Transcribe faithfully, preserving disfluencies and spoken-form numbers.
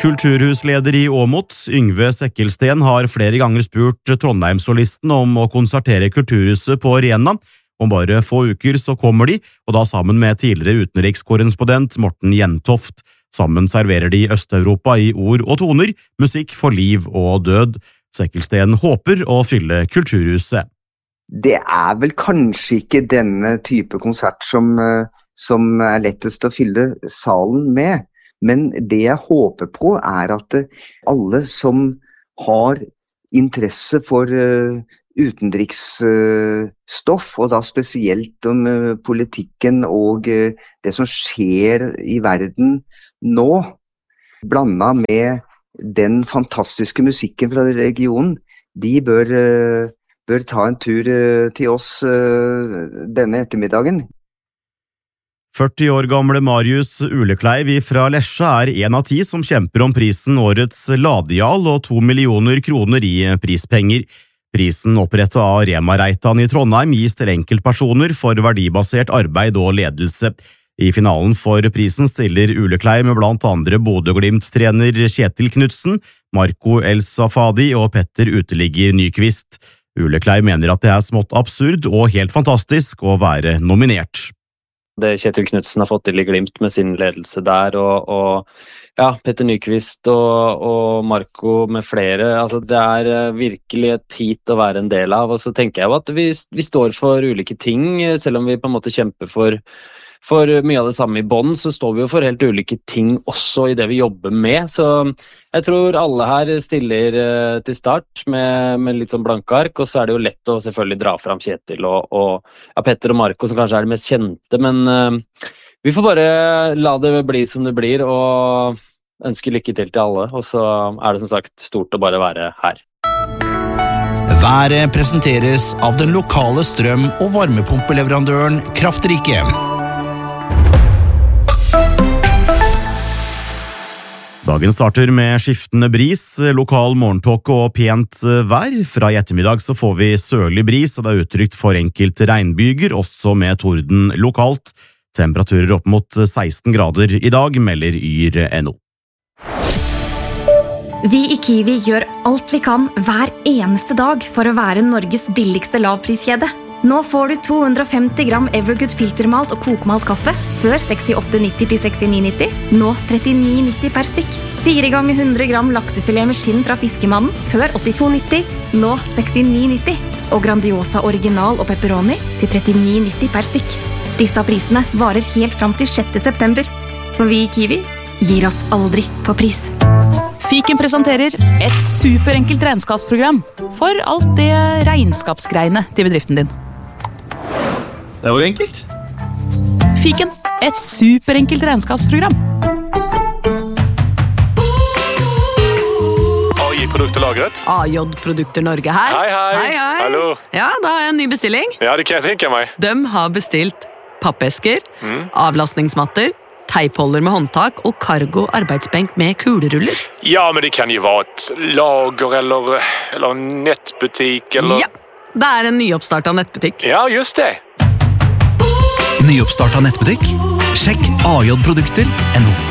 Kulturhusleder i Åmot, Yngve Sekkelsten, har flere ganger spurt Trondheimssolisten om å konsertere Kulturhuset på Rena. Om bare få uker så kommer de, og da sammen med tidligere utenrikskorrespondent Morten Jentoft. Sammen serverer de Øst-Europa i ord og toner, musikk for liv og død. Sekkelsten håper å fylle Kulturhuset. Det er vel kanskje ikke denne type konsert som, som er lettest å fylle salen med. Men det jeg håper på er at alle som har interesse for uh, utenriksstoff, uh, og da spesielt om uh, politikken og uh, det som skjer i verden nå, blanda med den fantastiske musikken fra regionen, de bør, uh, bør ta en tur uh, til oss uh, denne ettermiddagen. førti år gamle Marius Ulekleiv fra Lesja er en av ti som kjemper om prisen Årets Ladial og to millioner kroner i prispenger. Prisen opprettet av Rema Reitan i Trondheim gis til enkeltpersoner for verdibasert arbeid og ledelse. I finalen for prisen stiller Ulekleiv med blant andre Bodø-Glimt-trener Kjetil Knudsen, Marco El Safadi og Petter Uteligger Nyqvist. Ulekleiv mener at det er smått absurd og helt fantastisk å være nominert. Det Kjetil Knudsen har fått til i Glimt med sin ledelse der, og, og ja, Petter Nyqvist og, og Marco med flere. Altså, det er virkelig et hit å være en del av, og så tenker jeg jo at vi, vi står for ulike ting, selv om vi på en måte kjemper for, for mye av det samme i bånd, så står vi jo for helt ulike ting også i det vi jobber med, så jeg tror alle her stiller uh, til start med, med litt sånn blanke ark, og så er det jo lett å selvfølgelig dra fram Kjetil og, og ja, Petter og Marco som kanskje er de mest kjente, men uh, vi får bare la det bli som det blir, og ønske lykke til til alle, og så er det som sagt stort å bare være her. Været presenteres av den lokale strøm- og varmepumpeleverandøren Kraftrike. Dagen starter med skiftende bris, lokal morgentåke og pent vær. Fra i ettermiddag så får vi sørlig bris, og det er uttrykt for enkelte regnbyger, også med torden lokalt. Temperaturer opp mot seksten grader i dag, melder yr punktum no. Vi i Kiwi gjør alt vi kan hver eneste dag for å være Norges billigste lavpriskjede. Nå får du to hundre og femti gram Evergood filtermalt og kokmalt kaffe før sekstiåtte nitti til sekstini nitti, nå trettini nitti per stykk. fire ganger hundre gram laksefilet med skinn fra Fiskemannen før åttito nitti, nå sekstini nitti. Og Grandiosa original og pepperoni til trettini nitti per stykk. Disse prisene varer helt fram til sjette september. For vi i Kiwi gir oss aldri på pris. Fiken presenterer et superenkelt regnskapsprogram for alt det regnskapsgreiene til bedriften din. Det var jo enkelt. Fiken, et superenkelt regnskapsprogram. A J-produkterlagret. A J-produkter Norge her. Hei, hei. Hei, hei. Hallo. Ja, da har jeg en ny bestilling. Ja, det kan jeg tenke meg. De har bestilt pappesker, Mm. avlastningsmatter, teipholder med håndtak og cargo arbeidsbenk med kuleruller. Ja, men det kan jo være et lager eller, eller en nettbutikk eller... Ja, det er en nyoppstartet nettbutikk. Ja, just det. Nyoppstartet nettbutikk? Sjekk A J produkter punktum no.